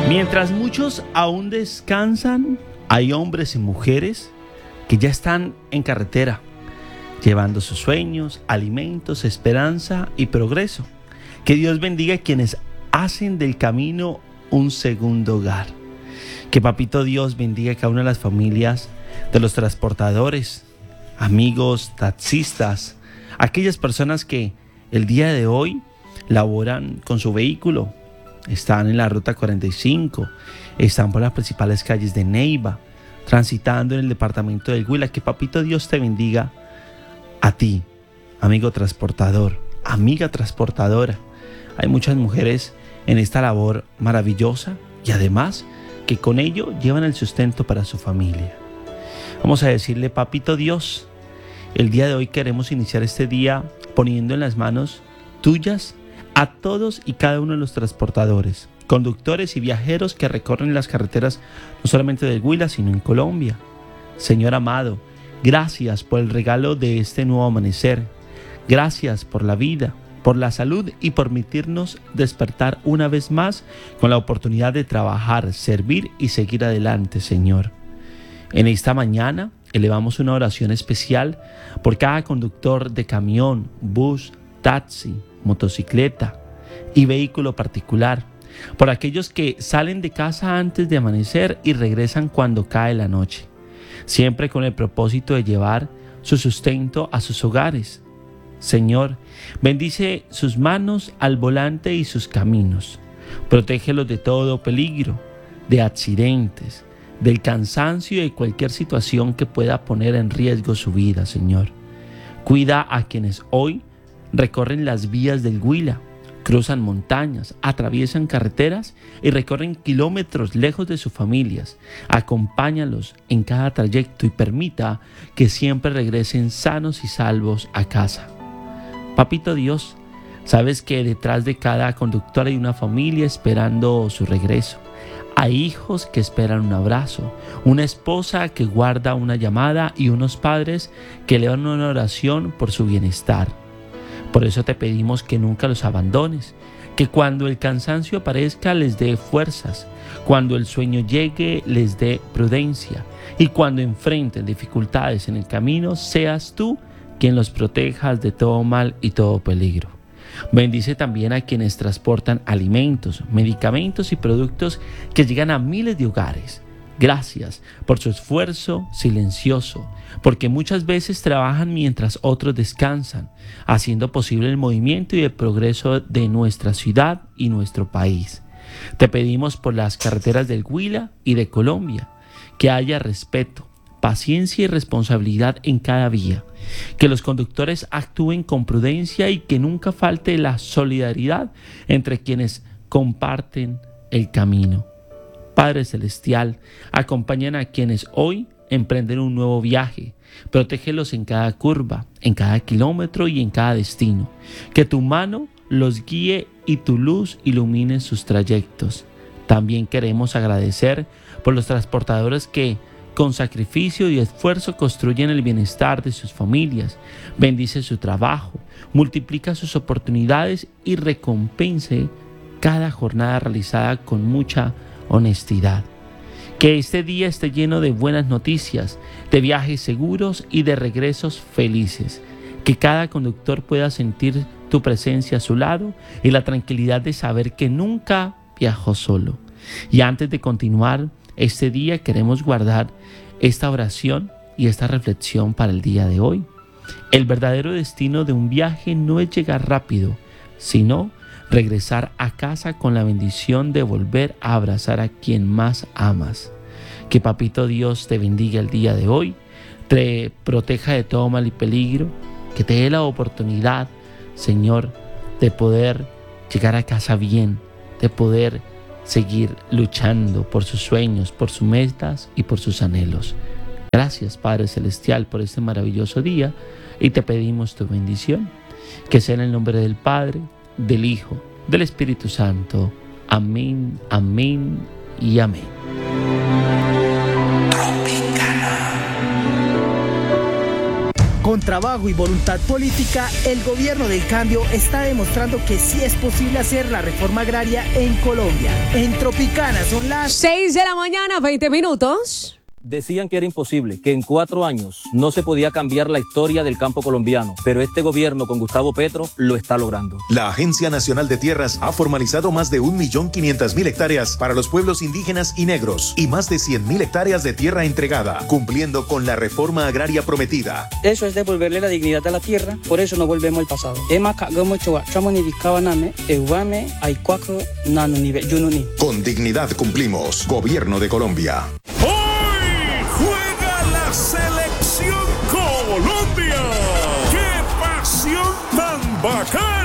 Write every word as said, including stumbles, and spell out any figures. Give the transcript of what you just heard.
Mientras muchos aún descansan, hay hombres y mujeres que ya están en carretera, llevando sus sueños, alimentos, esperanza y progreso. Que Dios bendiga a quienes hacen del camino un segundo hogar. Que Papito Dios bendiga a cada una de las familias de los transportadores, amigos, taxistas, aquellas personas que el día de hoy laboran con su vehículo, están en la ruta cuarenta y cinco, están por las principales calles de Neiva, transitando en el departamento del Huila. Que Papito Dios te bendiga a ti, amigo transportador, amiga transportadora. Hay muchas mujeres en esta labor maravillosa y además que con ello llevan el sustento para su familia. Vamos a decirle: Papito Dios, el día de hoy queremos iniciar este día poniendo en las manos tuyas a todos y cada uno de los transportadores, conductores y viajeros que recorren las carreteras no solamente del Huila, sino en Colombia. Señor amado, gracias por el regalo de este nuevo amanecer. Gracias por la vida, por la salud y por permitirnos despertar una vez más con la oportunidad de trabajar, servir y seguir adelante, Señor. En esta mañana elevamos una oración especial por cada conductor de camión, bus, taxi, motocicleta y vehículo particular, por aquellos que salen de casa antes de amanecer y regresan cuando cae la noche, siempre con el propósito de llevar su sustento a sus hogares. Señor, bendice sus manos al volante y sus caminos. Protégelos de todo peligro, de accidentes, del cansancio y de cualquier situación que pueda poner en riesgo su vida, Señor. Cuida a quienes hoy recorren las vías del Huila, cruzan montañas, atraviesan carreteras y recorren kilómetros lejos de sus familias. Acompáñalos en cada trayecto y permita que siempre regresen sanos y salvos a casa. Papito Dios, sabes que detrás de cada conductor hay una familia esperando su regreso. Hay hijos que esperan un abrazo, una esposa que guarda una llamada y unos padres que elevan una oración por su bienestar. Por eso te pedimos que nunca los abandones, que cuando el cansancio aparezca les dé fuerzas, cuando el sueño llegue les dé prudencia y cuando enfrenten dificultades en el camino seas tú quien los protejas de todo mal y todo peligro. Bendice también a quienes transportan alimentos, medicamentos y productos que llegan a miles de hogares. Gracias por su esfuerzo silencioso, porque muchas veces trabajan mientras otros descansan, haciendo posible el movimiento y el progreso de nuestra ciudad y nuestro país. Te pedimos por las carreteras del Huila y de Colombia, que haya respeto, paciencia y responsabilidad en cada vía, que los conductores actúen con prudencia y que nunca falte la solidaridad entre quienes comparten el camino. Padre Celestial, acompañan a quienes hoy emprenden un nuevo viaje. Protégelos en cada curva, en cada kilómetro y en cada destino. Que tu mano los guíe y tu luz ilumine sus trayectos. También queremos agradecer por los transportadores que con sacrificio y esfuerzo construyen el bienestar de sus familias. Bendice su trabajo, multiplica sus oportunidades y recompense cada jornada realizada con mucha honestidad. Que este día esté lleno de buenas noticias, de viajes seguros y de regresos felices. Que cada conductor pueda sentir tu presencia a su lado y la tranquilidad de saber que nunca viajó solo. Y antes de continuar este día, queremos guardar esta oración y esta reflexión para el día de hoy. El verdadero destino de un viaje no es llegar rápido, sino regresar a casa con la bendición de volver a abrazar a quien más amas. Que Papito Dios te bendiga el día de hoy, te proteja de todo mal y peligro, que te dé la oportunidad, Señor, de poder llegar a casa bien, de poder seguir luchando por sus sueños, por sus metas y por sus anhelos. Gracias, Padre Celestial, por este maravilloso día y te pedimos tu bendición, que sea en el nombre del Padre, del Hijo, del Espíritu Santo. Amén, amén y amén. con trabajo y voluntad política, el gobierno del cambio está demostrando que sí es posible hacer la reforma agraria en Colombia. En Tropicana son las seis de la mañana, veinte minutos. Decían que era imposible, que en cuatro años no se podía cambiar la historia del campo colombiano, pero este gobierno con Gustavo Petro lo está logrando. La Agencia Nacional de Tierras ha formalizado más de un millón quinientas mil hectáreas para los pueblos indígenas y negros y más de cien mil hectáreas de tierra entregada, cumpliendo con la reforma agraria prometida. Eso es devolverle la dignidad a la tierra, por eso no volvemos al pasado. Con dignidad cumplimos. Gobierno de Colombia. La selección Colombia. ¡Qué pasión tan bacana!